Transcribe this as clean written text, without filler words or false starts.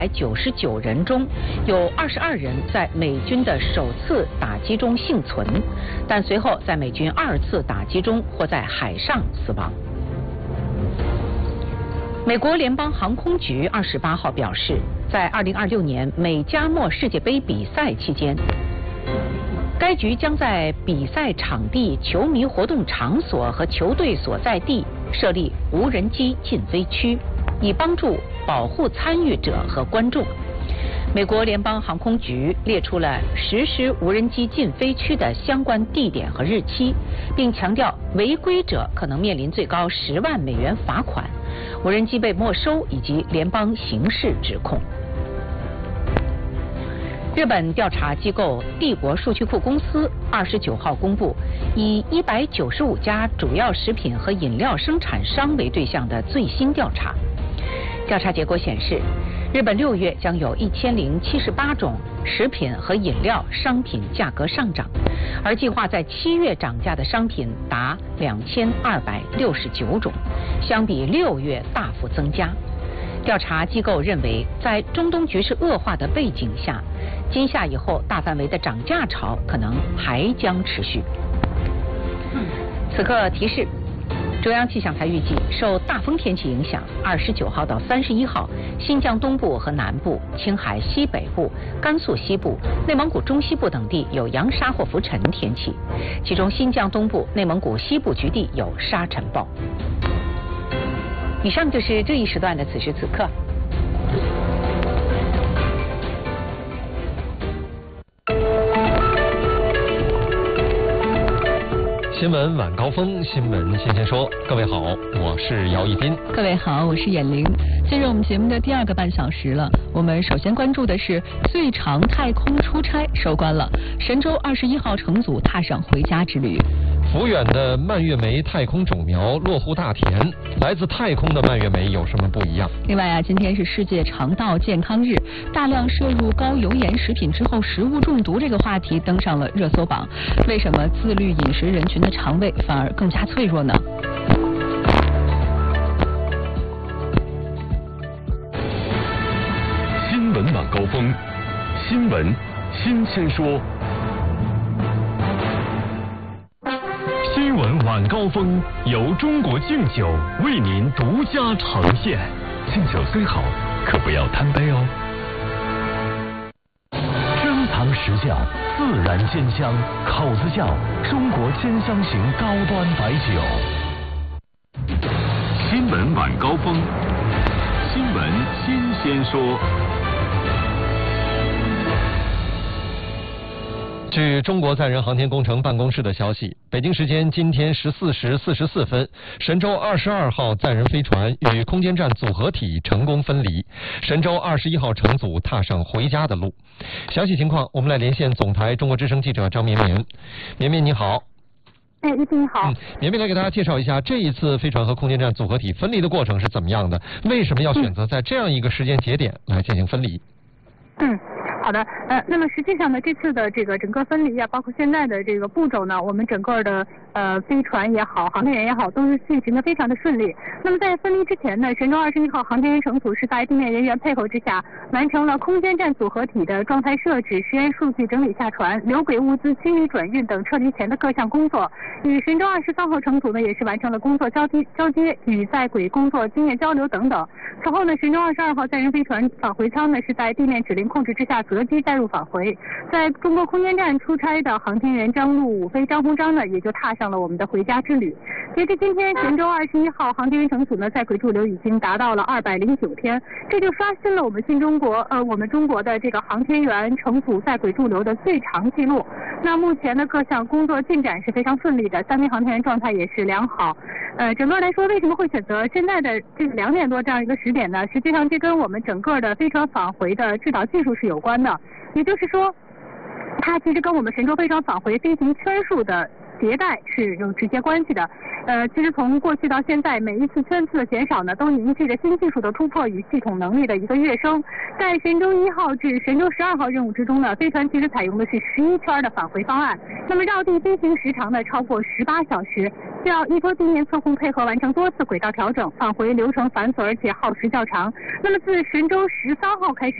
99人中，有22人在美军的首次打击中幸存，但随后在美军2次打击中或在海上死亡。美国联邦航空局28号表示，在2026年美加墨世界杯比赛期间，该局将在比赛场地、球迷活动场所和球队所在地设立无人机禁飞区，以帮助保护参与者和观众。美国联邦航空局列出了实施无人机禁飞区的相关地点和日期，并强调违规者可能面临最高10万美元罚款、无人机被没收以及联邦刑事指控。日本调查机构帝国数据库公司29号公布，以195家主要食品和饮料生产商为对象的最新调查。调查结果显示，日本6月将有1078种食品和饮料商品价格上涨，而计划在7月涨价的商品达2269种，相比6月大幅增加。调查机构认为，在中东局势恶化的背景下，今夏以后大范围的涨价潮可能还将持续。此刻提示，中央气象台预计，受大风天气影响，29号到31号，新疆东部和南部、青海西北部、甘肃西部、内蒙古中西部等地有扬沙或浮尘天气，其中新疆东部、内蒙古西部局地有沙尘暴。以上就是这一时段的此时此刻。 新闻晚高峰，新闻先先说。各位好，我是姚一斌。 各位好，我是闫玲。进入我们节目的第2个半小时了，我们首先关注的是最长太空出差收官了，神舟21号乘组踏上回家之旅。 福远的蔓越莓太空种苗落户大田，来自太空的蔓越莓有什么不一样？ 另外今天是世界肠道健康日，大量摄入高油盐食品之后食物中毒这个话题登上了热搜榜。为什么自律饮食人群的肠胃反而更加脆弱呢？ 新闻晚高峰，新闻新鲜说。新闻晚高峰由中国敬酒为您独家呈现。敬酒虽好，可不要贪杯哦。珍藏实窖，自然鲜香，口子窖中国鲜香型高端白酒。新闻晚高峰，新闻新鲜说。 据中国载人航天工程办公室的消息，北京时间今天14时44分，神舟22号载人飞船与空间站组合体成功分离，神舟21号乘组踏上回家的路。详细情况，我们来连线总台中国之声记者张绵绵。绵绵你好。 一斌你好。 绵绵来给大家介绍一下这一次飞船和空间站组合体分离的过程是怎么样的？为什么要选择在这样一个时间节点来进行分离？ 好的，那么实际上呢，这次的这个整个分离啊，包括现在的这个步骤呢，我们整个的飞船也好，航天员也好，都是进行的非常的顺利。那么在分离之前呢，神舟21号航天员乘组是在地面人员配合之下，完成了空间站组合体的状态设置、实验数据整理下传、留轨物资清理转运等撤离前的各项工作。与神舟23号乘组呢，也是完成了工作交接与在轨工作经验交流等等。此后呢，神舟22号载人飞船返回舱呢，是在地面指令控制之下择机载入返回。在中国空间站出差的航天员张陆、武飞、张鸿章呢，也就踏上了我们的回家之旅。截至今天，神舟21号航天员乘组呢，在轨驻留已经达到了209天，这就刷新了我们中国的这个航天员乘组在轨驻留的最长记录。那目前的各项工作进展是非常顺利的，3名航天员状态也是良好。整个来说，为什么会选择现在的这个2点多这样一个时点呢？实际上这跟我们整个的飞船返回的制导技术是有关的，也就是说，它其实跟我们神舟飞船返回飞行圈数的迭代是有直接关系的。其实从过去到现在，每一次圈次的减少呢，都凝聚着新技术的突破与系统能力的一个跃升。在神舟1号至神舟12号任务之中呢，飞船其实采用的是11圈的返回方案，那么绕地飞行时长呢超过18小时，需要依托地面测控配合完成多次轨道调整，返回流程繁琐而且耗时较长。那么自神舟13号开始。